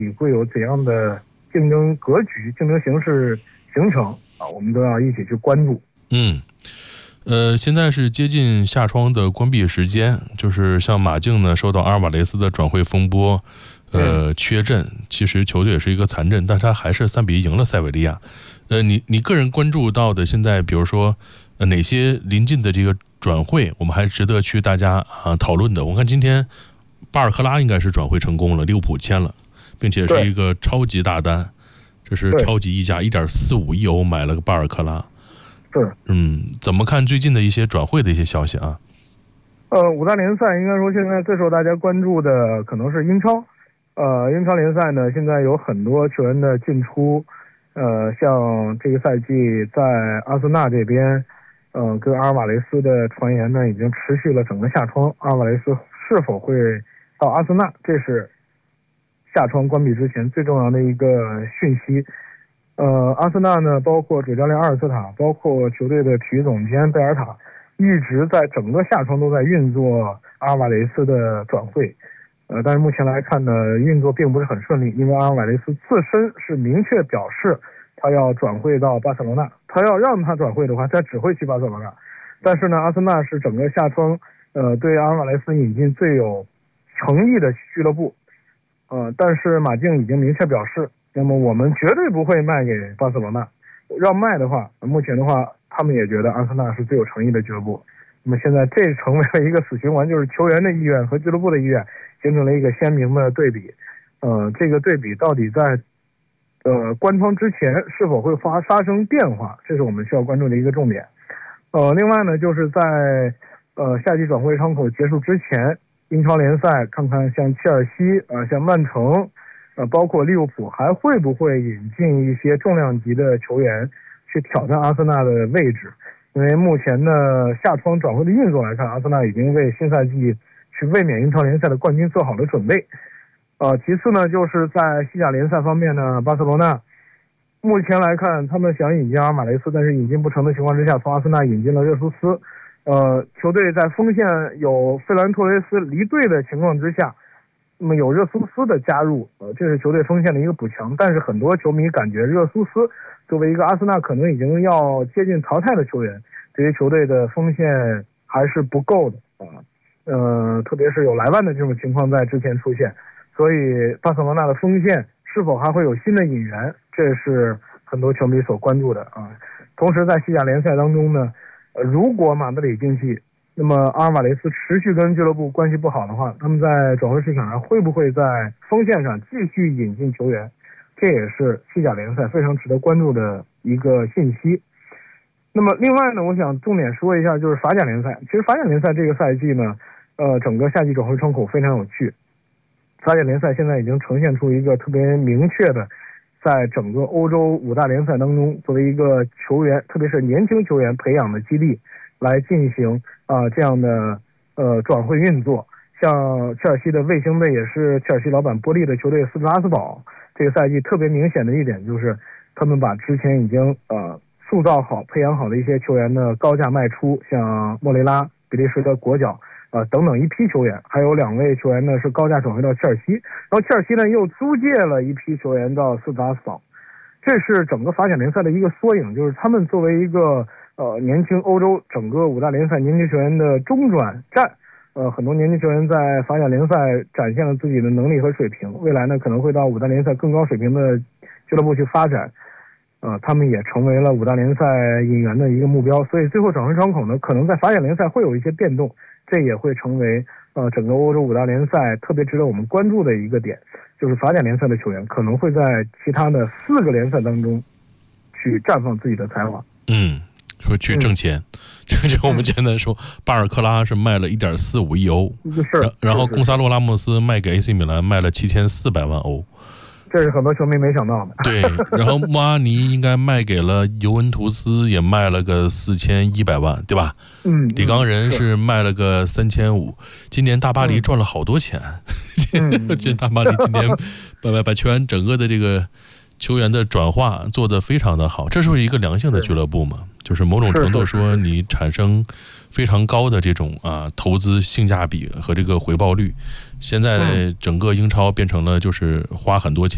会有怎样的竞争格局、竞争形势形成啊，我们都要一起去关注。 现在是接近夏窗的关闭时间，就是像马竞呢，受到阿尔瓦雷斯的转会风波，缺阵，其实球队也是一个残阵，但他还是3-1赢了塞维利亚。你个人关注到的现在，比如说哪些临近的这个转会，我们还值得去大家讨论的？我看今天巴尔克拉应该是转会成功了，利物浦签了，并且是一个超级大单，这是超级溢价1.45亿欧买了个巴尔克拉。怎么看最近的一些转会的一些消息啊？ 五大联赛应该说现在最受大家关注的可能是英超。英超联赛呢，现在有很多球员的进出。像这个赛季在阿森纳这边，跟阿尔瓦雷斯的传言呢已经持续了整个夏窗。阿尔瓦雷斯是否会到阿森纳，这是夏窗关闭之前最重要的一个讯息。阿森纳呢，包括主教练阿尔斯塔，包括球队的体育总监贝尔塔，一直在整个夏窗都在运作阿尔瓦雷斯的转会。但是目前来看呢，运作并不是很顺利，因为阿尔瓦雷斯自身是明确表示他要转会到巴塞罗那，他要让他转会的话，他只会去巴塞罗那。但是呢，阿森纳是整个夏窗对阿尔瓦雷斯引进最有诚意的俱乐部。但是马竞已经明确表示，那么我们绝对不会卖给巴塞罗那。要卖的话，目前的话，他们也觉得阿森纳是最有诚意的俱乐部。那么现在这成为了一个死循环，就是球员的意愿和俱乐部的意愿形成了一个鲜明的对比。这个对比到底在关窗之前是否会发生变化，这是我们需要关注的一个重点。另外呢，就是在夏季转会窗口结束之前，英超联赛看看像切尔西像曼城包括利物浦还会不会引进一些重量级的球员去挑战阿森纳的位置。因为目前的夏窗转会的运作来看，阿森纳已经为新赛季去卫冕英超联赛的冠军做好了准备。其次呢，就是在西甲联赛方面呢，巴塞罗那目前来看，他们想引进阿尔瓦雷斯，但是引进不成的情况之下，从阿森纳引进了热苏斯。球队在锋线有费兰托雷斯离队的情况之下，那么有热苏斯的加入，这是球队锋线的一个补强。但是很多球迷感觉热苏斯作为一个阿森纳可能已经要接近淘汰的球员，对于球队的锋线还是不够的特别是有莱万的这种情况在之前出现，所以巴塞罗那的锋线是否还会有新的引援，这是很多球迷所关注的同时在西甲联赛当中呢，如果马德里竞技，那么阿尔瓦雷斯持续跟俱乐部关系不好的话，他们在转会市场上会不会在锋线上继续引进球员，这也是西甲联赛非常值得关注的一个信息。那么另外呢，我想重点说一下就是法甲联赛。其实法甲联赛这个赛季呢，整个夏季转会窗口非常有趣。法甲联赛现在已经呈现出一个特别明确的，在整个欧洲5大联赛当中，作为一个球员，特别是年轻球员培养的基地，来进行这样的转会运作。像切尔西的卫星队也是切尔西老板波利的球队斯特拉斯堡，这个赛季特别明显的一点就是他们把之前已经塑造好培养好的一些球员的高价卖出，像莫雷拉、比利时的国脚等等一批球员，还有2位球员呢是高价转回到切尔西，然后切尔西呢又租借了一批球员到斯特拉斯堡。这是整个法甲联赛的一个缩影，就是他们作为一个年轻欧洲整个5大联赛年轻球员的中转站，很多年轻球员在法甲联赛展现了自己的能力和水平，未来呢可能会到5大联赛更高水平的俱乐部去发展。他们也成为了5大联赛引援的一个目标，所以最后转会窗口呢，可能在法甲联赛会有一些变动，这也会成为整个欧洲5大联赛特别值得我们关注的一个点，就是法甲联赛的球员可能会在其他的4个联赛当中去绽放自己的才华。 说去挣钱，这我们简单说，巴尔克拉是卖了1.45亿欧，然后贡萨洛拉莫斯卖给 AC 米兰卖了7400万欧。 这是很多球迷没想到的。 对，然后穆阿尼应该卖给了尤文图斯，也卖了个4100万，对吧？里冈人是卖了个3500。今年大巴黎赚了好多钱，这大巴黎今年把球员整个的这个球员的转化做得非常的好，这是一个良性的俱乐部嘛？就是某种程度说，你产生非常高的这种投资性价比和这个回报率。现在整个英超变成了就是花很多钱。